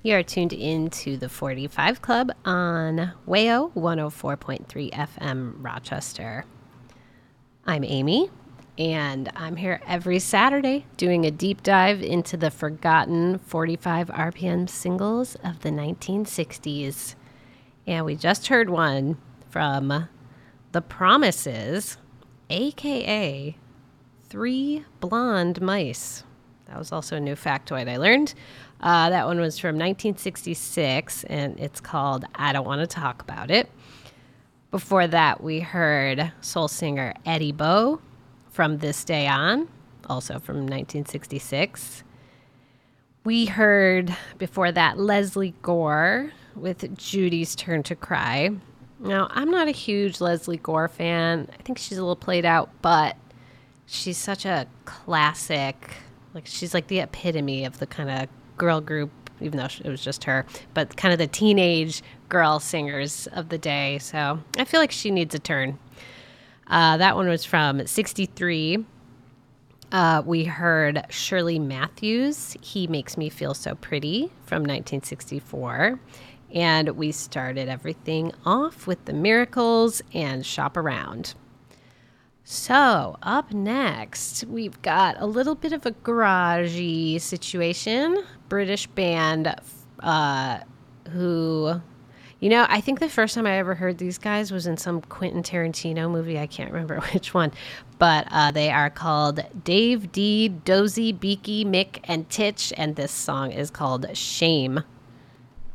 You are tuned into the 45 Club on WAYO 104.3 FM Rochester. I'm Amy, and I'm here every Saturday doing a deep dive into the forgotten 45 RPM singles of the 1960s. And we just heard one from The Promises, a.k.a. Three Blonde Mice. That was also a new factoid I learned. That one was from 1966, and it's called I Don't Want to Talk About It. Before that, we heard soul singer Eddie Bo from This Day On, also from 1966. We heard before that Leslie Gore with Judy's Turn to Cry. Now, I'm not a huge Leslie Gore fan. I think she's a little played out, but she's such a classic. Like, she's like the epitome of the kind of girl group, even though it was just her, but kind of the teenage girl singers of the day. So I feel like she needs a turn. That one was from 63. We heard Shirley Matthews, He Makes Me Feel So Pretty from 1964. And we started everything off with The Miracles and Shop Around. So, up next, we've got a little bit of a garagey situation. British band who, I think the first time I ever heard these guys was in some Quentin Tarantino movie. I can't remember which one. But they are called Dave D, Dozy, Beaky, Mick, and Titch. And this song is called Shame.